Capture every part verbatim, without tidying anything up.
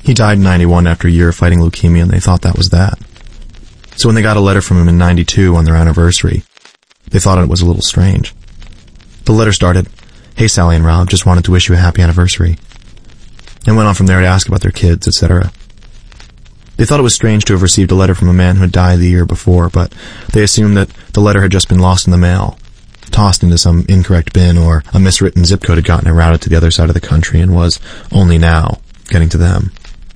He died in ninety-one after a year of fighting leukemia, and they thought that was that. So when they got a letter from him in ninety-two on their anniversary, they thought it was a little strange. The letter started, "Hey Sally and Rob, just wanted to wish you a happy anniversary," and went on from there to ask about their kids, et cetera. They thought it was strange to have received a letter from a man who had died the year before, but they assumed that the letter had just been lost in the mail, tossed into some incorrect bin, or a miswritten zip code had gotten it routed to the other side of the country and was, only now, getting to them.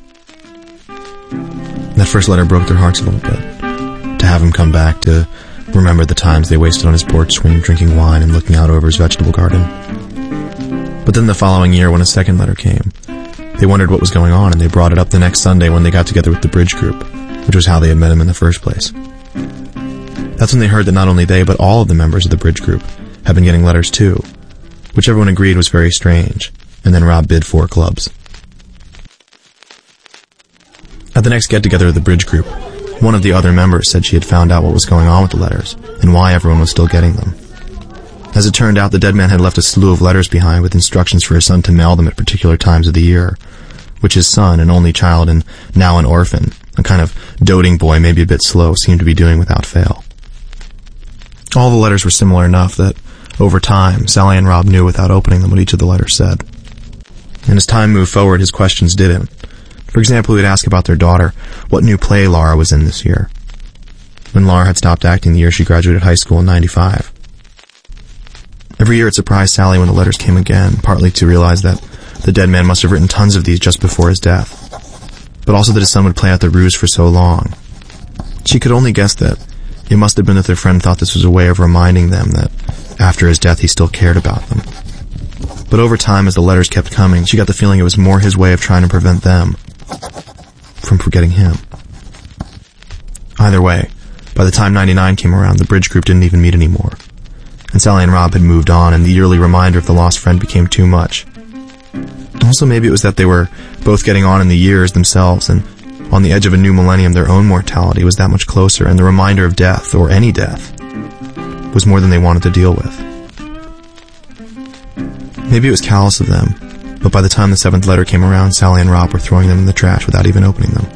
That first letter broke their hearts a little bit. To have him come back, to remember the times they wasted on his porch swing drinking wine and looking out over his vegetable garden. But then the following year, when a second letter came, they wondered what was going on, and they brought it up the next Sunday when they got together with the bridge group, which was how they had met him in the first place. That's when they heard that not only they, but all of the members of the bridge group had been getting letters too, which everyone agreed was very strange, and then Rob bid four clubs. At the next get-together of the bridge group, one of the other members said she had found out what was going on with the letters, and why everyone was still getting them. As it turned out, the dead man had left a slew of letters behind with instructions for his son to mail them at particular times of the year, which his son, an only child and now an orphan, a kind of doting boy, maybe a bit slow, seemed to be doing without fail. All the letters were similar enough that, over time, Sally and Rob knew without opening them what each of the letters said. And as time moved forward, his questions didn't. For example, he would ask about their daughter, what new play Laura was in this year, when Laura had stopped acting the year she graduated high school in ninety-five. Every year it surprised Sally when the letters came again, partly to realize that the dead man must have written tons of these just before his death, but also that his son would play out the ruse for so long. She could only guess that it must have been that their friend thought this was a way of reminding them that after his death he still cared about them. But over time, as the letters kept coming, she got the feeling it was more his way of trying to prevent them from forgetting him. Either way, by the time ninety-nine came around, the bridge group didn't even meet anymore, and Sally and Rob had moved on, and the yearly reminder of the lost friend became too much. Also, maybe it was that they were both getting on in the years themselves, and on the edge of a new millennium, their own mortality was that much closer, and the reminder of death, or any death, was more than they wanted to deal with. Maybe it was callous of them, but by the time the seventh letter came around, Sally and Rob were throwing them in the trash without even opening them.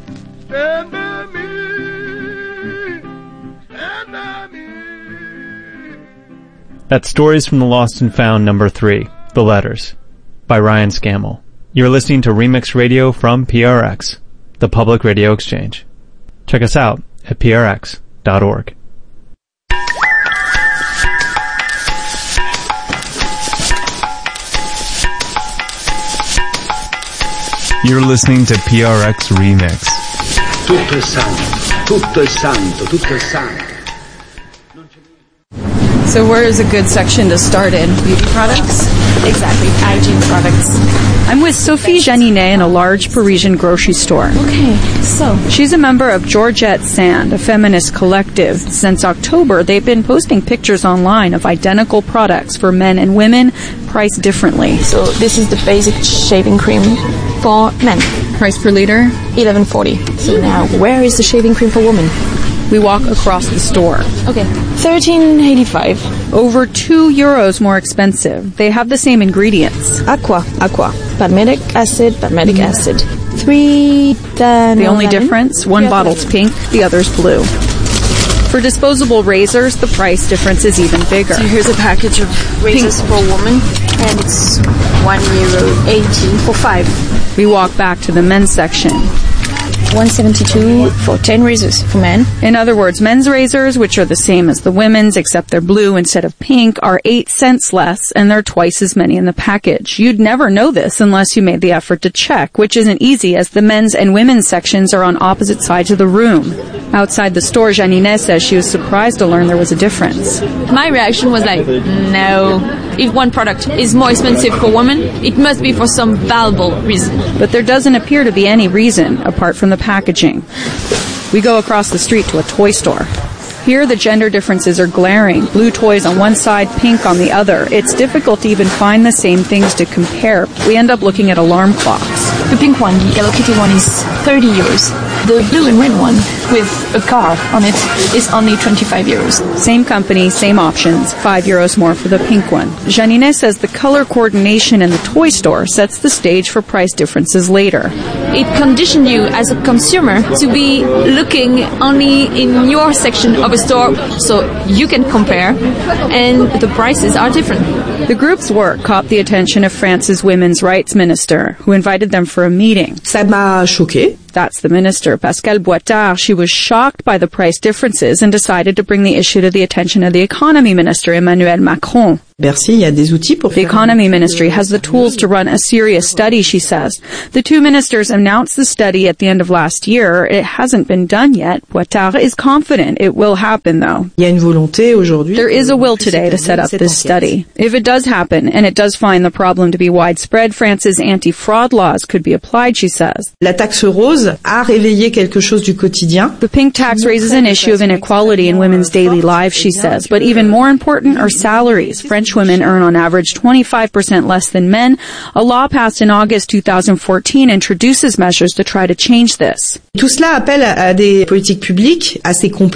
That's Stories from the Lost and Found number three, The Letters, by Ryan Scammell. You're listening to Remix Radio from P R X, the Public Radio Exchange. Check us out at P R X dot org. You're listening to P R X Remix. Tutto è santo, tutto è santo, tutto è santo. So where is a good section to start in? Beauty products? Exactly, hygiene products. I'm with Sophie Janinet in a large Parisian grocery store. Okay, so... She's a member of Georgette Sand, a feminist collective. Since October, they've been posting pictures online of identical products for men and women, priced differently. So this is the basic shaving cream for men. Price per liter? eleven forty. So now, where is the shaving cream for women? We walk across the store. Okay, thirteen eighty-five. Over two euros more expensive. They have the same ingredients. Aqua, aqua. Palmitic acid, palmitic mm. acid. Three... The only difference, one yeah, bottle's pink, the other's blue. For disposable razors, the price difference is even bigger. So here's a package of razors pink. For a woman, and it's one euro eighty for five. We walk back to the men's section. one seventy-two for ten razors for men. In other words, men's razors, which are the same as the women's except they're blue instead of pink, are eight cents less, and there are twice as many in the package. You'd never know this unless you made the effort to check, which isn't easy as the men's and women's sections are on opposite sides of the room. Outside the store, Janinet says she was surprised to learn there was a difference. My reaction was like, no. If one product is more expensive for women, it must be for some valuable reason. But there doesn't appear to be any reason, apart from the packaging. We go across the street to a toy store. Here the gender differences are glaring. Blue toys on one side, pink on the other. It's difficult to even find the same things to compare. We end up looking at alarm clocks. The pink one, the Hello Kitty one, is thirty euros. The blue and red one, with a car on it, is only twenty-five euros. Same company, same options, five euros more for the pink one. Janinet says the color coordination in the toy store sets the stage for price differences later. it conditions you as a consumer to be looking only in your section of a store so you can compare, and the prices are different. The group's work caught the attention of France's women's rights minister, who invited them for a meeting. Ça m'a choqué. That's the minister, Pascale Boitard. She was shocked by the price differences and decided to bring the issue to the attention of the economy minister, Emmanuel Macron. Bercy, il y a des outils pour The economy ministry has the tools to run a serious study, she says. The two ministers announced the study at the end of last year. It hasn't been done yet. Boitard is confident it will happen, though. Il y a une volonté aujourd'hui. There is a will today to set up this study. If it does happen, and it does find the problem to be widespread, France's anti-fraud laws could be applied, she says. La taxe rose a réveillé quelque chose du quotidien. The pink tax raises an issue of inequality in women's daily lives, she says. But even more important are salaries. French women earn on average twenty-five percent less than men. A law passed in August two thousand fourteen introduces measures to try to change this. Tout cela appelle à des politiques publiques assez complexes.